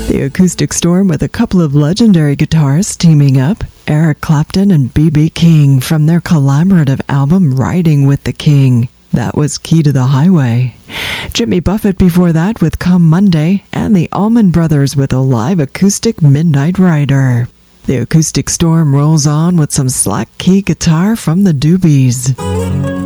The Acoustic Storm with a couple of legendary guitarists teaming up, Eric Clapton and B.B. King, from their collaborative album Riding with the King. That was Key to the Highway. Jimmy Buffett before that with Come Monday, and the Allman Brothers with a live acoustic Midnight Rider. The Acoustic Storm rolls on with some slack key guitar from the Doobies.